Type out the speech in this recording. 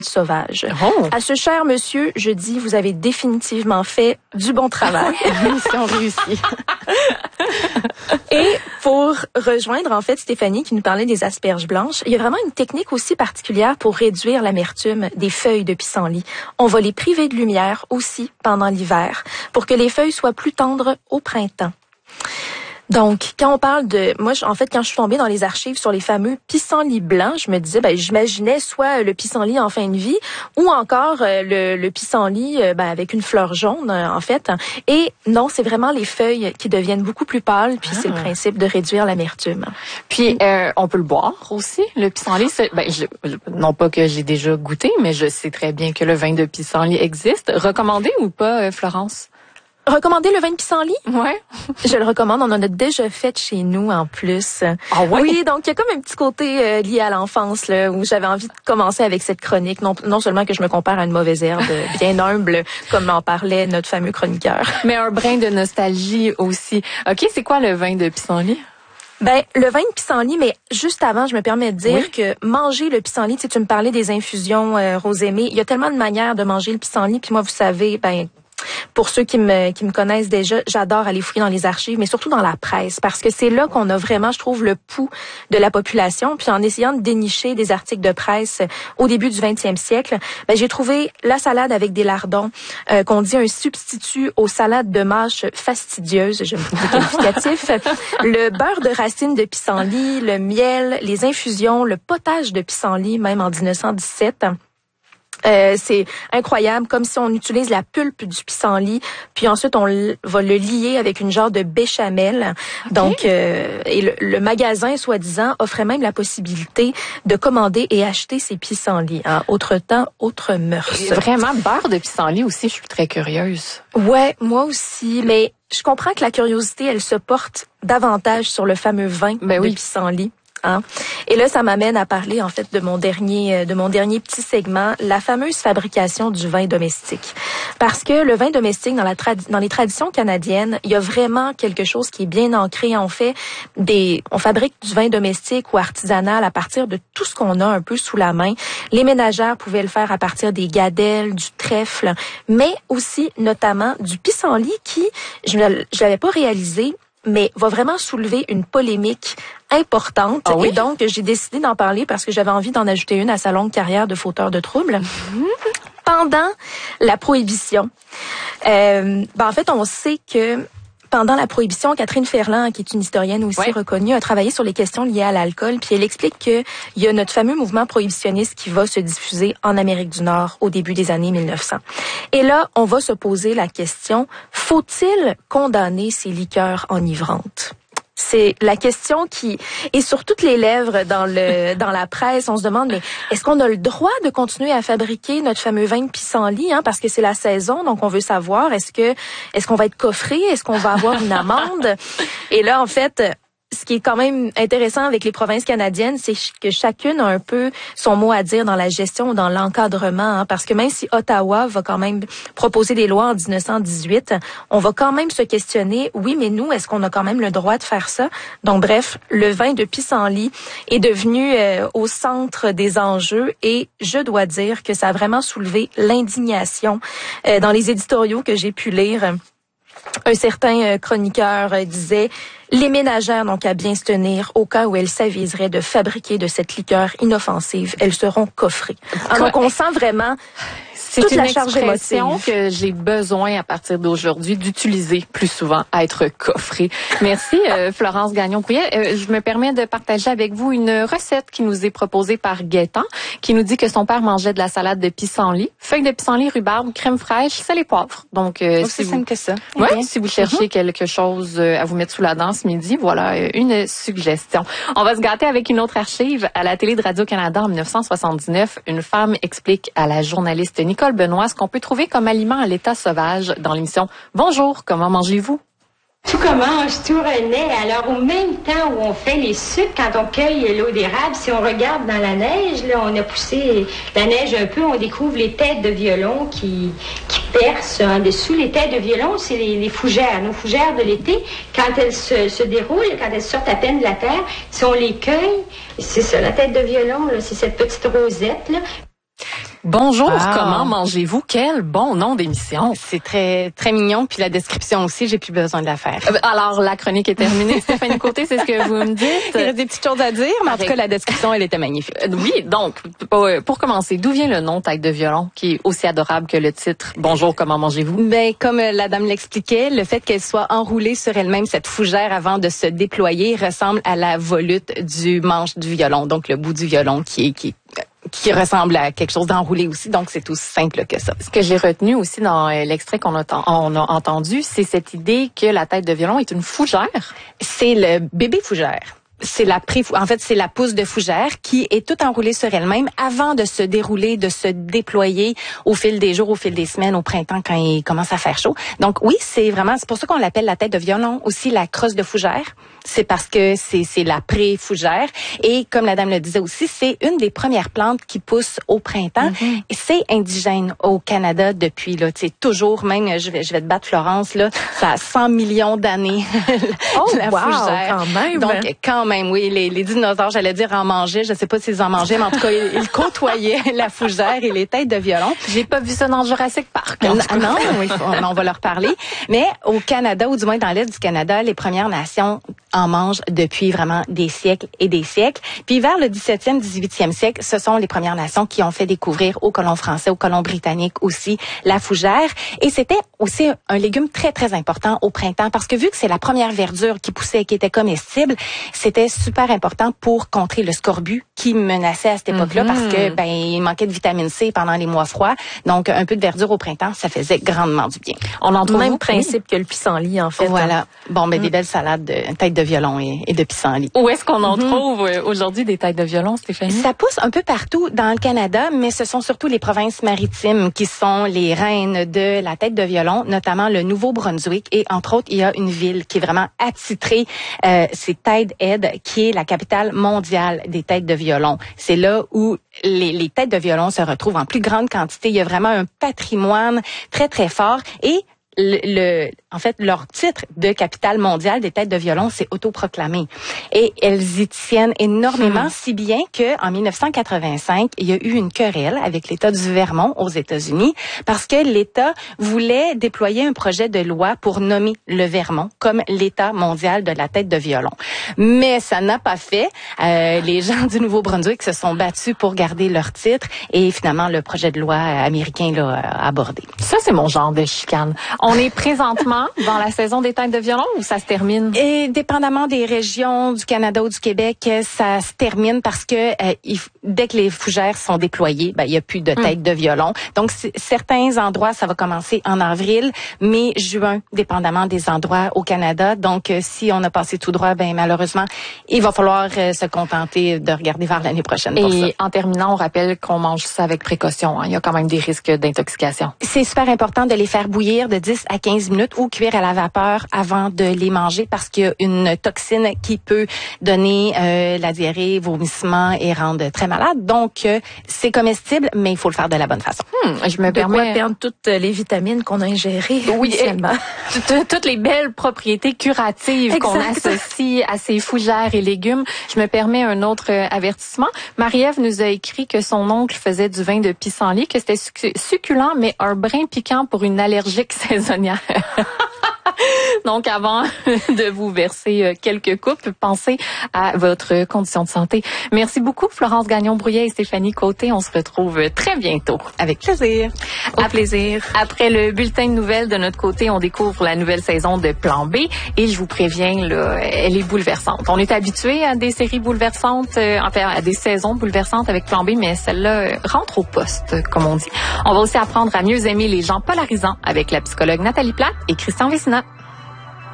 sauvage. Oh. À ce cher monsieur, je dis, vous avez définitivement fait du bon travail. Mission réussie. Et pour rejoindre, en fait, Stéphanie qui nous parlait des asperges blanches, il y a vraiment une technique aussi particulière pour réduire l'amertume des feuilles de pissenlit. On va les priver de lumière aussi pendant l'hiver pour que les feuilles soient plus tendres au printemps. Donc, quand on parle de... Moi, en fait, quand je suis tombée dans les archives sur les fameux pissenlits blancs, je me disais, j'imaginais soit le pissenlit en fin de vie ou encore le pissenlit avec une fleur jaune, en fait. Et non, c'est vraiment les feuilles qui deviennent beaucoup plus pâles, puis c'est le principe de réduire l'amertume. Puis, on peut le boire aussi, le pissenlit. Non pas que j'ai déjà goûté, mais je sais très bien que le vin de pissenlit existe. Recommandé ou pas, Florence? Recommander le vin de pissenlit? Ouais. Je le recommande. On en a déjà fait chez nous, en plus. Ah ouais? Oui, donc il y a comme un petit côté lié à l'enfance, là, où j'avais envie de commencer avec cette chronique. Non seulement que je me compare à une mauvaise herbe, bien humble, comme en parlait notre fameux chroniqueur. Mais un brin de nostalgie aussi. OK, c'est quoi le vin de pissenlit? Le vin de pissenlit, mais juste avant, je me permets de dire que manger le pissenlit, tu me parlais des infusions Rosémée, il y a tellement de manières de manger le pissenlit, puis moi, vous savez, pour ceux qui me connaissent déjà, j'adore aller fouiller dans les archives, mais surtout dans la presse, parce que c'est là qu'on a vraiment, je trouve, le pouls de la population. Puis en essayant de dénicher des articles de presse au début du 20e siècle, j'ai trouvé la salade avec des lardons, qu'on dit un substitut aux salades de mâche fastidieuses, j'aime beaucoup le qualificatif, le beurre de racine de pissenlit, le miel, les infusions, le potage de pissenlit, même en 1917. C'est incroyable, comme si on utilise la pulpe du pissenlit, puis ensuite on va le lier avec une genre de béchamel. Okay. Donc, et le magasin, soi-disant, offrait même la possibilité de commander et acheter ces pissenlits. Hein. Autre temps, autre mœurs. Vraiment, beurre de pissenlit aussi, je suis très curieuse. Ouais, moi aussi, mais je comprends que la curiosité, elle se porte davantage sur le fameux vin de pissenlit. Hein? Et là, ça m'amène à parler en fait de mon dernier petit segment, la fameuse fabrication du vin domestique. Parce que le vin domestique dans les traditions canadiennes, il y a vraiment quelque chose qui est bien ancré. On fabrique du vin domestique ou artisanal à partir de tout ce qu'on a un peu sous la main. Les ménagères pouvaient le faire à partir des gadelles, du trèfle, mais aussi notamment du pissenlit qui, je l'avais pas réalisé, mais va vraiment soulever une polémique importante. Ah oui? Et donc, j'ai décidé d'en parler parce que j'avais envie d'en ajouter une à sa longue carrière de fauteur de troubles. Pendant la Prohibition, en fait, on sait que pendant la Prohibition, Catherine Ferland, qui est une historienne aussi reconnue, a travaillé sur les questions liées à l'alcool, puis elle explique qu'il y a notre fameux mouvement prohibitionniste qui va se diffuser en Amérique du Nord au début des années 1900. Et là, on va se poser la question, faut-il condamner ces liqueurs enivrantes? C'est la question qui est sur toutes les lèvres dans la presse. On se demande, mais est-ce qu'on a le droit de continuer à fabriquer notre fameux vin de pissenlit, hein, parce que c'est la saison, donc on veut savoir, est-ce qu'on va être coffré, est-ce qu'on va avoir une amende? Et là, en fait, ce qui est quand même intéressant avec les provinces canadiennes, c'est que chacune a un peu son mot à dire dans la gestion ou dans l'encadrement, hein, parce que même si Ottawa va quand même proposer des lois en 1918, on va quand même se questionner, oui, mais nous, est-ce qu'on a quand même le droit de faire ça? Donc bref, le vin de pissenlit est devenu au centre des enjeux et je dois dire que ça a vraiment soulevé l'indignation dans les éditoriaux que j'ai pu lire. Un certain chroniqueur disait « Les ménagères n'ont qu'à bien se tenir au cas où elles s'aviseraient de fabriquer de cette liqueur inoffensive. Elles seront coffrées. » Donc on sent vraiment c'est toute une expression que j'ai besoin à partir d'aujourd'hui d'utiliser plus souvent, à être coffrée. Merci Florence Gagnon-Pouillet. Je me permets de partager avec vous une recette qui nous est proposée par Gaëtan, qui nous dit que son père mangeait de la salade de pissenlit, feuilles de pissenlit, rhubarbe, crème fraîche, sel et poivre. Donc si simple que ça. Ouais, si vous cherchez quelque chose à vous mettre sous la dent ce midi, voilà une suggestion. On va se gâter avec une autre archive. À la télé de Radio-Canada en 1979, une femme explique à la journaliste Nicole Benoît ce qu'on peut trouver comme aliment à l'état sauvage dans l'émission Bonjour, comment mangez-vous? Tout commence, tout renaît. Alors, au même temps où on fait les sucres, quand on cueille l'eau d'érable, si on regarde dans la neige, là, on a poussé la neige un peu, on découvre les têtes de violon qui percent en dessous. Les têtes de violon, c'est les fougères, nos fougères de l'été. Quand elles se déroulent, quand elles sortent à peine de la terre, si on les cueille, c'est ça, la tête de violon, là, c'est cette petite rosette, là. Bonjour, comment mangez-vous? Quel bon nom d'émission. C'est très, très mignon. Puis la description aussi, j'ai plus besoin de la faire. Alors, la chronique est terminée. Stéphanie Côté, c'est ce que vous me dites? Il reste des petites choses à dire, mais en tout cas, la description, elle était magnifique. Oui, donc, pour commencer, d'où vient le nom Tête de violon, qui est aussi adorable que le titre? Bonjour, comment mangez-vous? Ben, comme la dame l'expliquait, le fait qu'elle soit enroulée sur elle-même, cette fougère, avant de se déployer, ressemble à la volute du manche du violon. Donc, le bout du violon qui ressemble à quelque chose d'enroulé aussi. Donc, c'est aussi simple que ça. Ce que j'ai retenu aussi dans l'extrait qu'on a entendu, c'est cette idée que la tête de violon est une fougère. C'est le bébé fougère. C'est c'est la pousse de fougère qui est toute enroulée sur elle-même avant de se dérouler, de se déployer au fil des jours, au fil des semaines, au printemps quand il commence à faire chaud. Donc oui, c'est pour ça qu'on l'appelle la tête de violon, aussi la crosse de fougère. C'est parce que c'est la pré-fougère. Et comme la dame le disait aussi, c'est une des premières plantes qui pousse au printemps. Mm-hmm. Et c'est indigène au Canada depuis, là, tu sais, toujours, même, je vais te battre Florence, là, ça a 100 millions d'années, la fougère. Quand même. Donc, quand même, oui, les dinosaures, j'allais dire en mangeaient, je sais pas s'ils en mangeaient, mais en tout cas, ils côtoyaient la fougère et les têtes de violon. J'ai pas vu ça dans Jurassic Park. Non, on va leur parler. Mais au Canada, ou du moins dans l'est du Canada, les Premières Nations en mangent depuis vraiment des siècles et des siècles. Puis vers le 17e, 18e siècle, ce sont les Premières Nations qui ont fait découvrir aux colons français, aux colons britanniques aussi la fougère. Et c'était aussi un légume très, très important au printemps parce que vu que c'est la première verdure qui poussait et qui était comestible, c'était super important pour contrer le scorbut qui menaçait à cette époque-là parce que il manquait de vitamine C pendant les mois froids. Donc, un peu de verdure au printemps, ça faisait grandement du bien. On en trouve le même principe que le pissenlit, en fait. Voilà. Bon, des belles salades de tête de violon et de pissenlit. Où est-ce qu'on en trouve aujourd'hui des têtes de violon, Stéphanie? Ça pousse un peu partout dans le Canada, mais ce sont surtout les provinces maritimes qui sont les reines de la tête de violon, notamment le Nouveau-Brunswick. Et entre autres, il y a une ville qui est vraiment attitrée, c'est Tide Head, qui est la capitale mondiale des têtes de violon. C'est là où les têtes de violon se retrouvent en plus grande quantité. Il y a vraiment un patrimoine très, très fort. Et en fait, leur titre de capitale mondiale des têtes de violon, c'est autoproclamé. Et elles y tiennent énormément, si bien que en 1985, il y a eu une querelle avec l'État du Vermont aux États-Unis parce que l'État voulait déployer un projet de loi pour nommer le Vermont comme l'État mondial de la tête de violon. Mais ça n'a pas fait. Les gens du Nouveau-Brunswick se sont battus pour garder leur titre et finalement, le projet de loi américain l'a abordé. Ça, c'est mon genre de chicane. On est présentement dans la saison des têtes de violon ou ça se termine? Et dépendamment des régions du Canada ou du Québec, ça se termine parce que dès que les fougères sont déployées, il y a plus de têtes de violon. Donc, certains endroits, ça va commencer en avril, mai, juin, dépendamment des endroits au Canada. Donc, si on a passé tout droit, malheureusement, il va falloir se contenter de regarder vers l'année prochaine pour ça. Et en terminant, on rappelle qu'on mange ça avec précaution. Hein. Il y a quand même des risques d'intoxication. C'est super important de les faire bouillir de 10 à 15 minutes ou cuire à la vapeur avant de les manger parce qu'il y a une toxine qui peut donner la diarrhée, vomissements et rendre très malade. Donc, c'est comestible, mais il faut le faire de la bonne façon. Je me permets de perdre toutes les vitamines qu'on a ingérées. Oui, toutes les belles propriétés curatives qu'on associe à ces fougères et légumes. Je me permets un autre avertissement. Marie-Ève nous a écrit que son oncle faisait du vin de pissenlit, que c'était succulent, mais un brin piquant pour une allergique saisonnière. Donc, avant de vous verser quelques coupes, pensez à votre condition de santé. Merci beaucoup, Florence Gagnon-Brouillet et Stéphanie Côté. On se retrouve très bientôt. Avec plaisir. Au plaisir. Après le bulletin de nouvelles de notre côté, on découvre la nouvelle saison de Plan B. Et je vous préviens, là, elle est bouleversante. On est habitué à des séries bouleversantes, enfin, à des saisons bouleversantes avec Plan B, mais celle-là rentre au poste, comme on dit. On va aussi apprendre à mieux aimer les gens polarisants avec la psychologue Nathalie Platte et Christian Vézina.